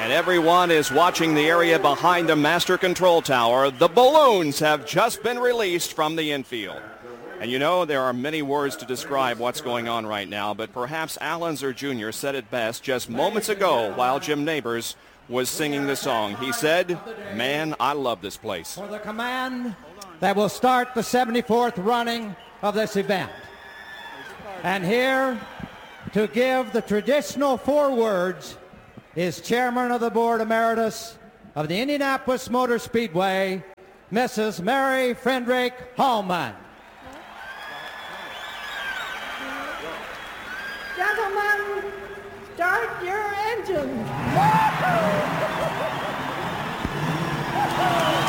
And everyone is watching the area behind the master control tower. The balloons have just been released from the infield. And you know, there are many words to describe what's going on right now, but perhaps Al Unser Jr. said it best just moments ago while Jim Nabors was singing the song. He said, "Man, I love this place." For the command that will start the 74th running of this event. And here to give the traditional 4 words is Chairman of the Board Emeritus of the Indianapolis Motor Speedway, Mrs. Mary Friedrich Hallman. Gentlemen, start your engines.